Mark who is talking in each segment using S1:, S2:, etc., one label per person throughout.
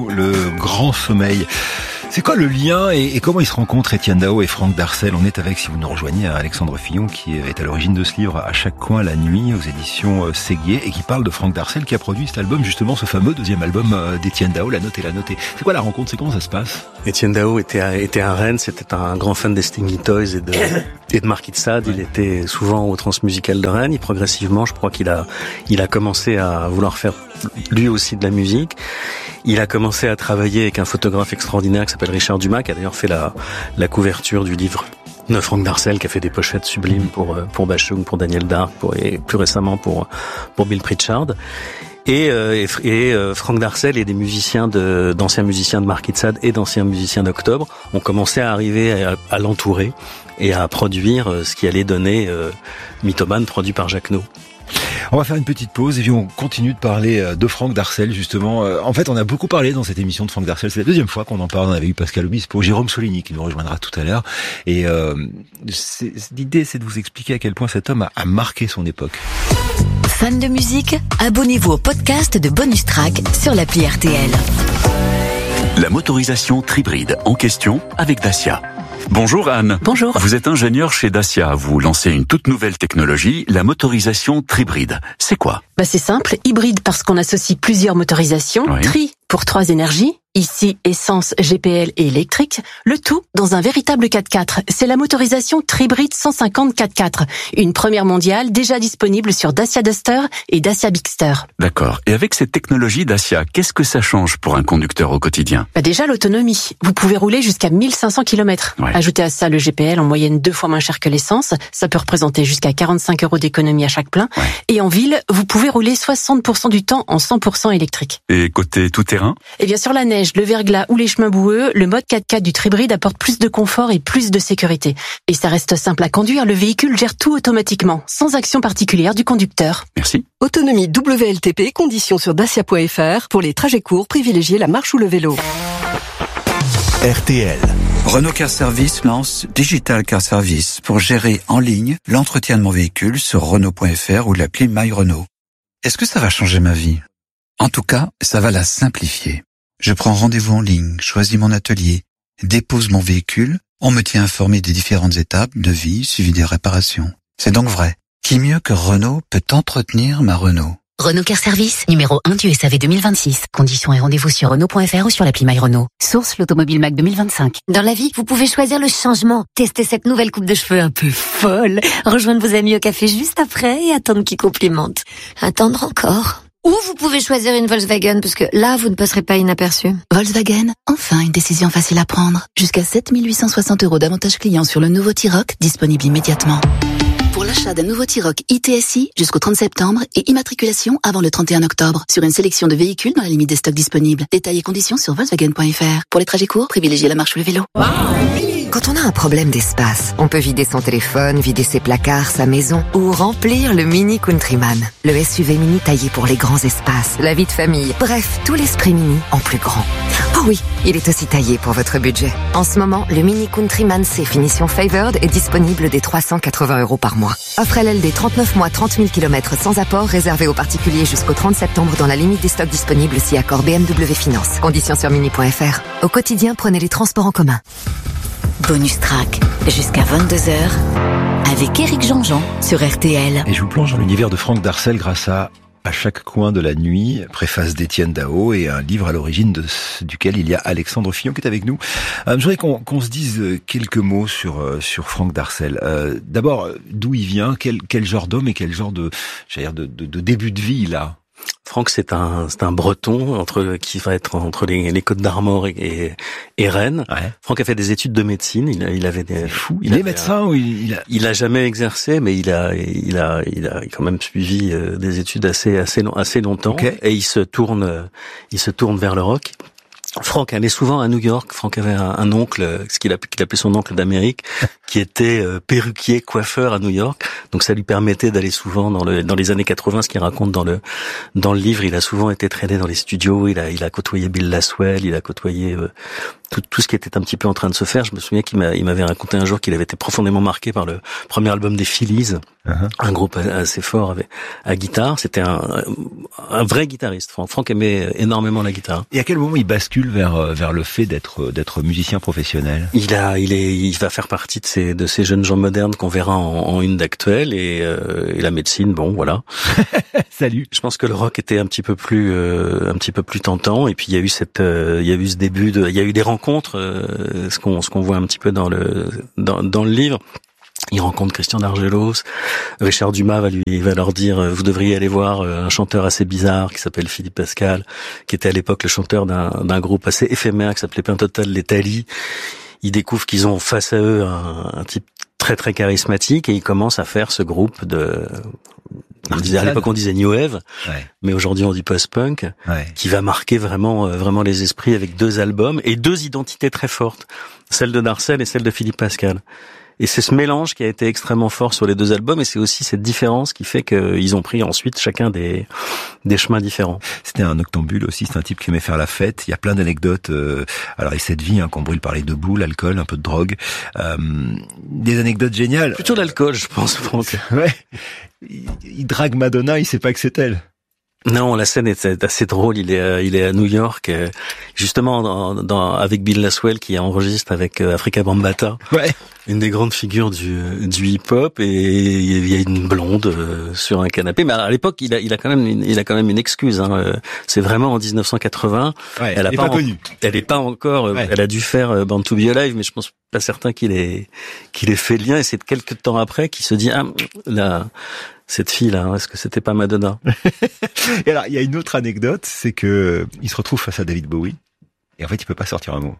S1: Le grand sommeil. C'est quoi le lien et comment ils se rencontrent, Étienne Dao et Franck Darcel? On est avec, si vous nous rejoignez, Alexandre Fillon qui est à l'origine de ce livre À chaque coin la nuit aux éditions Séguier et qui parle de Franck Darcel qui a produit cet album, justement ce fameux deuxième album d'Étienne Dao, La Note et la Notée. C'est quoi la rencontre? C'est comment ça se passe?
S2: Étienne Dao était à Rennes, c'était un grand fan des Stingy Toys et de Marquis de Sade. Il était souvent au Transmusical de Rennes. Et progressivement, je crois qu'il a commencé à vouloir faire lui aussi de la musique. Il a commencé à travailler avec un photographe extraordinaire qui s'appelle Richard Dumas, qui a d'ailleurs fait la couverture du livre de Franck Darcel, qui a fait des pochettes sublimes pour Bachung, pour Daniel Dark, et plus récemment pour Bill Pritchard. Et Franck Darcel et des musiciens d'anciens musiciens de Marquis de Sade et d'anciens musiciens d'Octobre ont commencé à arriver à l'entourer et à produire ce qui allait donner Mythomane, produit par Jacques No.
S1: On va faire une petite pause et puis on continue de parler de Franck Darcel, justement. En fait, on a beaucoup parlé dans cette émission de Franck Darcel. C'est la deuxième fois qu'on en parle. On avait eu Pascal Obispo, Jérôme Soligny qui nous rejoindra tout à l'heure. Et l'idée, c'est de vous expliquer à quel point cet homme a marqué son époque.
S3: Fans de musique, abonnez-vous au podcast de Bonus Track sur l'appli RTL.
S4: La motorisation Tribride en question avec Dacia. Bonjour Anne.
S3: Bonjour.
S4: Vous êtes ingénieur chez Dacia. Vous lancez une toute nouvelle technologie, la motorisation Tribride. C'est quoi?
S5: C'est simple, hybride parce qu'on associe plusieurs motorisations,
S4: Oui.
S5: Tri pour 3 énergies, ici essence, GPL et électrique, le tout dans un véritable 4x4. C'est la motorisation Tribride 150 4x4, une première mondiale déjà disponible sur Dacia Duster et Dacia Bigster.
S4: D'accord. Et avec cette technologie Dacia, qu'est-ce que ça change pour un conducteur au quotidien?
S5: Déjà l'autonomie, vous pouvez rouler jusqu'à 1500 km.
S4: Ouais.
S5: Ajoutez à ça le GPL en moyenne 2 fois moins cher que l'essence, ça peut représenter jusqu'à 45 € d'économie à chaque plein.
S4: Ouais.
S5: Et en ville, vous pouvez rouler 60% du temps en 100% électrique.
S4: Et côté tout-terrain?
S5: Et bien sur la neige, le verglas ou les chemins boueux, le mode 4x4 du Tribride apporte plus de confort et plus de sécurité. Et ça reste simple à conduire, le véhicule gère tout automatiquement, sans action particulière du conducteur.
S4: Merci.
S6: Autonomie WLTP, conditions sur dacia.fr. Pour les trajets courts, privilégiez la marche ou le vélo.
S7: RTL. Renault Car Service lance Digital Car Service pour gérer en ligne l'entretien de mon véhicule sur Renault.fr ou l'appli My Renault. Est-ce que ça va changer ma vie? En tout cas, ça va la simplifier. Je prends rendez-vous en ligne, choisis mon atelier, dépose mon véhicule, on me tient informé des différentes étapes de vie suivi des réparations. C'est donc vrai. Qui mieux que Renault peut entretenir ma Renault?
S3: Renault Car Service, numéro 1 du SAV 2026. Conditions et rendez-vous sur Renault.fr ou sur l'appli My Renault. Source l'Automobile Mac 2025.
S8: Dans la vie, vous pouvez choisir le changement. Tester cette nouvelle coupe de cheveux un peu folle. Rejoindre vos amis au café juste après et attendre qu'ils complimentent. Attendre encore. Ou vous pouvez choisir une Volkswagen parce que là, vous ne passerez pas inaperçu.
S3: Volkswagen, enfin une décision facile à prendre. Jusqu'à 7 860 € d'avantages clients sur le nouveau T-Roc, disponible immédiatement. Pour l'achat d'un nouveau T-Roc ITSI jusqu'au 30 septembre et immatriculation avant le 31 octobre sur une sélection de véhicules dans la limite des stocks disponibles. Détails et conditions sur Volkswagen.fr. Pour les trajets courts, privilégiez la marche ou le vélo.
S9: Quand on a un problème d'espace, on peut vider son téléphone, vider ses placards, sa maison ou remplir le Mini Countryman. Le SUV mini taillé pour les grands espaces, la vie de famille, bref, tout l'esprit mini en plus grand. Oh oui, il est aussi taillé pour votre budget. En ce moment, le Mini Countryman C finition Favored est disponible dès 380 € par mois. Offre LLD 39 mois, 30 000 km sans apport, réservé aux particuliers jusqu'au 30 septembre dans la limite des stocks disponibles si accord BMW Finance. Conditions sur mini.fr. Au quotidien, prenez les transports en commun.
S3: Bonus Track, jusqu'à 22h, avec Éric Jean-Jean sur RTL.
S1: Et je vous plonge dans l'univers de Franck Darcel grâce à chaque coin de la nuit, préface d'Étienne Dao et un livre à l'origine duquel il y a Alexandre Fillon qui est avec nous. Je voudrais qu'on se dise quelques mots sur Franck Darcel. D'abord, d'où il vient, quel genre d'homme et quel genre de début de vie il a?
S2: Franck, c'est un Breton qui va être entre les Côtes d'Armor et Rennes. Ouais. Franck a fait des études de médecine. Il avait des.
S1: C'est fou. Il est médecin ou
S2: il a jamais exercé, mais il a quand même suivi des études assez longtemps. Okay. Et il se tourne vers le rock. Franck allait souvent à New York. Franck avait un oncle, qu'il appelait son oncle d'Amérique, qui était perruquier, coiffeur à New York. Donc ça lui permettait d'aller souvent dans les années 80, ce qu'il raconte dans le livre. Il a souvent été traîné dans les studios. Il a côtoyé Bill Laswell. Il a côtoyé tout ce qui était un petit peu en train de se faire. Je me souviens qu'il m'avait raconté un jour qu'il avait été profondément marqué par le premier album des Phillies, un groupe assez fort à guitare. C'était un vrai guitariste. Franck aimait énormément la guitare.
S1: Et à quel moment il bascule vers le fait d'être musicien professionnel?
S2: Il va faire partie de ces jeunes gens modernes qu'on verra en une d'Actuel et la médecine. Bon, voilà.
S1: Salut.
S2: Je pense que le rock était un petit peu plus tentant. Et puis il y a eu ce début il y a eu des rencontres, ce qu'on voit un petit peu dans le livre. Il rencontre Christian Dargelos, Richard Dumas va leur dire vous devriez aller voir un chanteur assez bizarre qui s'appelle Philippe Pascal, qui était à l'époque le chanteur d'un groupe assez éphémère qui s'appelait Pain Total les Thalys. Ils découvrent qu'ils ont face à eux un type très très charismatique et ils commencent à faire ce groupe à l'époque on disait New Wave, mais aujourd'hui on dit post-punk, qui va marquer vraiment les esprits avec 2 albums et 2 identités très fortes, celle de Darcel et celle de Philippe Pascal. Et c'est ce mélange qui a été extrêmement fort sur les 2 albums et c'est aussi cette différence qui fait qu'ils ont pris ensuite chacun des chemins différents.
S1: C'était un noctambule aussi, c'est un type qui aimait faire la fête. Il y a plein d'anecdotes. Alors, et cette vie qu'on brûle par les 2 bouts, l'alcool, un peu de drogue. Des anecdotes géniales.
S2: Plutôt l'alcool, je pense, Franck.
S1: Ouais. Il drague Madonna, il sait pas que c'est elle.
S2: Non, la scène est assez drôle. Il est à New York, justement avec Bill Laswell qui enregistre avec Afrika Bambaataa, une des grandes figures du hip-hop, et il y a une blonde sur un canapé. Mais à l'époque, il a quand même une excuse. C'est vraiment en 1980.
S1: Elle est pas connue.
S2: Elle est pas encore. Elle a dû faire Born to Be Alive, mais je pense pas certain qu'il ait fait le lien. Et c'est quelques temps après qu'il se dit cette fille-là, est-ce que c'était pas Madonna?
S1: Et alors, il y a une autre anecdote, c'est que il se retrouve face à David Bowie, et en fait, il peut pas sortir un mot.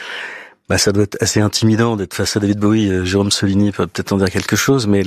S2: Ça doit être assez intimidant d'être face à David Bowie. Jérôme Solini peut peut-être en dire quelque chose, mais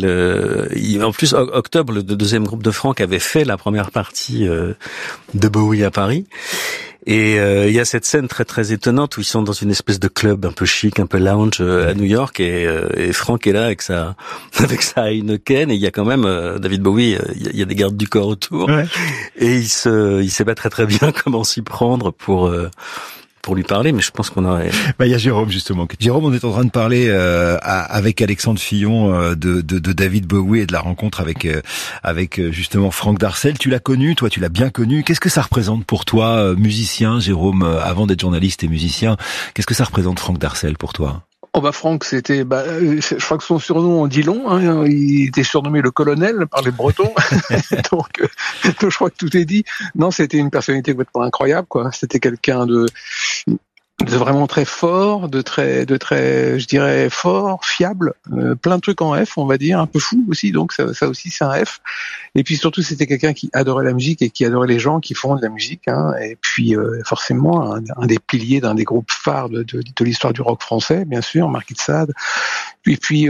S2: en plus, Octobre, le 2e groupe de Franck, avait fait la première partie de Bowie à Paris. Et il y a cette scène très très étonnante où ils sont dans une espèce de club un peu chic, un peu lounge à New York, et Franck est là avec sa Heineken, et il y a quand même David Bowie, il y a des gardes du corps autour, et il sait pas très très bien comment s'y prendre pour lui parler, mais je pense qu'on aurait...
S1: Il y a Jérôme, justement. Jérôme, on est en train de parler avec Alexandre Fillon de David Bowie et de la rencontre avec justement Franck Darcel. Tu l'as connu, toi, tu l'as bien connu. Qu'est-ce que ça représente pour toi, musicien, Jérôme, avant d'être journaliste et musicien? Qu'est-ce que ça représente, Franck Darcel, pour toi?
S10: Franck, c'était, je crois que son surnom en dit long, il était surnommé le colonel par les Bretons. Donc, je crois que tout est dit. Non, c'était une personnalité complètement incroyable, quoi. C'était quelqu'un de vraiment très fort, de très, je dirais, fort, fiable, plein de trucs en F, on va dire, un peu fou aussi, donc ça aussi c'est un F. Et puis surtout, c'était quelqu'un qui adorait la musique et qui adorait les gens qui font de la musique, et puis forcément un des piliers d'un des groupes phares de l'histoire du rock français, bien sûr, Marquis de Sade. Et puis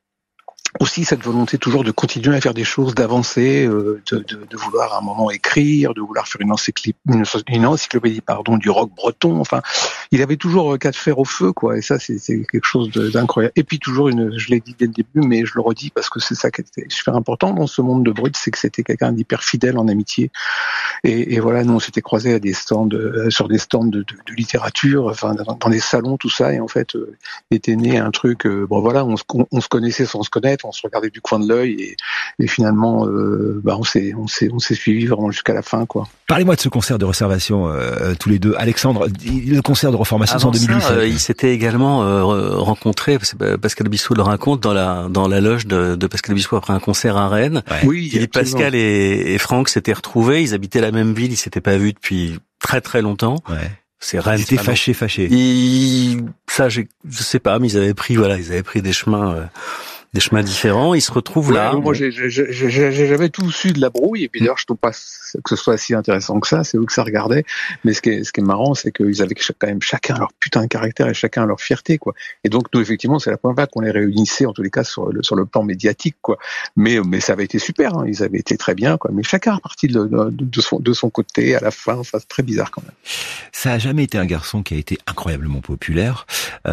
S10: aussi cette volonté toujours de continuer à faire des choses, d'avancer, de vouloir à un moment écrire, de vouloir faire une encyclopédie du rock breton. Enfin, il avait toujours 4 fers au feu, quoi. Et ça, c'est quelque chose d'incroyable. Et puis toujours je l'ai dit dès le début, mais je le redis parce que c'est ça qui était super important dans ce monde de brut, c'est que c'était quelqu'un d'hyper fidèle en amitié. Et voilà, nous on s'était croisés à des stands, sur des stands de littérature, enfin dans des salons, tout ça. Et en fait, était né un truc. On se connaissait sans se connaître. On se regardait du coin de l'œil et finalement on s'est suivi vraiment jusqu'à la fin, quoi.
S1: Parlez-moi de ce concert de Réservation tous les deux. Alexandre, le concert de Reformation en 2017.
S2: Il s'était également rencontré, Pascal Obispo le raconte, dans la loge de Pascal Obispo après un concert à Rennes.
S10: Oui,
S2: Philippe Pascal et Franck s'étaient retrouvés, ils habitaient la même ville, ils s'étaient pas vus depuis très très longtemps. C'est Rennes.
S1: Ils étaient fâchés.
S2: Je sais pas, mais ils avaient pris des chemins des chemins différents. Ils se retrouvent là.
S10: Moi, j'ai jamais tout su de la brouille. Et puis d'ailleurs, je trouve pas que ce soit si intéressant que ça. C'est eux que ça regardait. Mais ce qui est marrant, c'est qu'ils avaient quand même chacun leur putain de caractère et chacun leur fierté, quoi. Et donc nous, effectivement, c'est la première fois qu'on les réunissait, en tous les cas sur le plan médiatique, quoi. Mais ça avait été super. Hein. Ils avaient été très bien, quoi. Mais chacun reparti de son côté à la fin. Enfin, c'est très bizarre quand même.
S1: Ça a jamais été un garçon qui a été incroyablement populaire.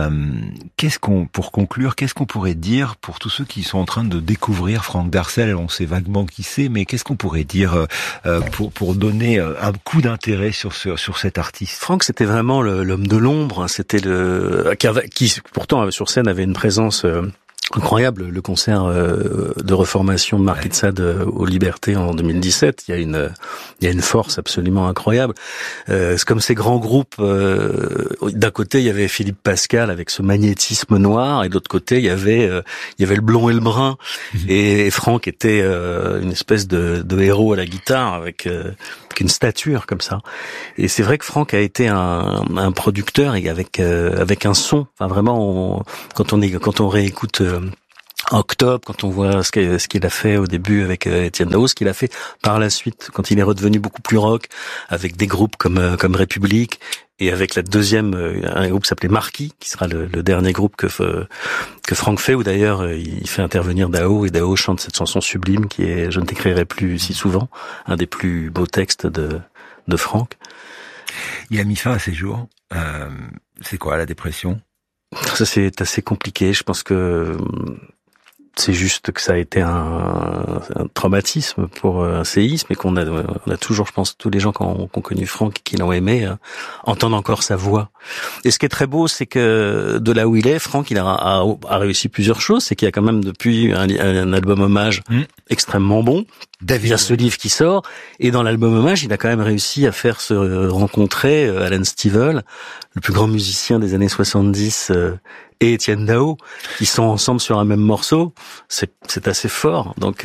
S1: Pour conclure, qu'est-ce qu'on pourrait dire pour tous ceux qui sont en train de découvrir Franck Darcel? On sait vaguement qui c'est, mais qu'est-ce qu'on pourrait dire pour donner un coup d'intérêt sur cet artiste?
S2: Franck, c'était vraiment l'homme de l'ombre. C'était qui pourtant sur scène avait une présence incroyable. Le concert de reformation de Marquis de Sade aux Libertés en 2017. Il y a une force absolument incroyable. C'est comme ces grands groupes. D'un côté, il y avait Philippe Pascal avec ce magnétisme noir, et de l'autre côté, il y avait le blond et le brun. Et Franck était une espèce de héros à la guitare avec une stature comme ça. Et c'est vrai que Franck a été un producteur et avec un son. Enfin vraiment, quand on réécoute Octobre, quand on voit ce qu'il a fait au début avec Étienne Dao, ce qu'il a fait par la suite quand il est redevenu beaucoup plus rock avec des groupes comme République, et avec la deuxième, un groupe qui s'appelait Marquis, qui sera le dernier groupe que Franck fait, où d'ailleurs il fait intervenir Dao, et Dao chante cette chanson sublime qui est Je ne t'écrirai plus si souvent, un des plus beaux textes de Franck.
S1: Il a mis fin à ses jours. C'est quoi la dépression?
S2: Ça, c'est assez compliqué. Je pense que c'est juste que ça a été un traumatisme pour un séisme, et qu'on a toujours, je pense, tous les gens qui ont connu Franck et qui l'ont aimé, entendent encore sa voix. Et ce qui est très beau, c'est que de là où il est, Franck, il a réussi plusieurs choses. C'est qu'il y a quand même depuis un album hommage extrêmement bon. Il y a ce livre qui sort, et dans l'album hommage, il a quand même réussi à faire se rencontrer Alan Stivell, le plus grand musicien des années 70, et Étienne Dao, qui sont ensemble sur un même morceau. C'est assez fort. Donc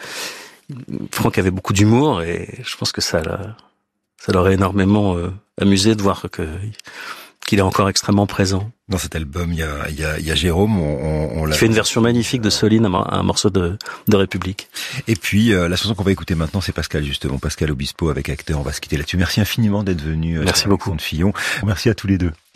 S2: Franck avait beaucoup d'humour, et je pense que ça l'aurait énormément amusé de voir qu'il est encore extrêmement présent.
S1: Dans cet album, il y a Jérôme,
S2: il fait une version magnifique de Soline, un morceau de République.
S1: Et puis la chanson qu'on va écouter maintenant, c'est Pascal, justement, Pascal Obispo avec Acteur. On va se quitter là-dessus. Merci infiniment d'être venu.
S2: Merci beaucoup.
S1: Fillon. Merci à tous les deux.